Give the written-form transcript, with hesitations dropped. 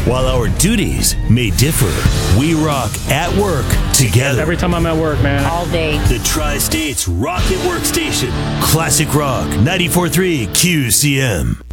While our duties may differ, we rock at work together. Every time I'm at work, man. All day. The Tri-States Rocket Workstation. Classic Rock 94.3 QCM.